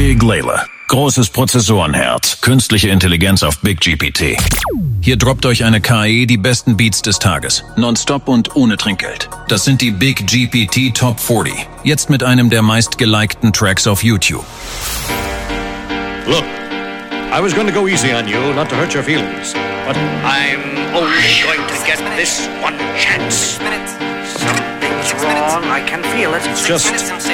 Big Layla. Großes Prozessorenherz. Künstliche Intelligenz auf Big GPT. Hier droppt euch eine KI die besten Beats des Tages. Nonstop und ohne Trinkgeld. Das sind die Big GPT Top 40. Jetzt mit einem der meistgelikten Tracks auf YouTube. Look, I was going to go easy on you, not to hurt your feelings. But I'm only going to get this one chance. Something's wrong. I can feel it. It's just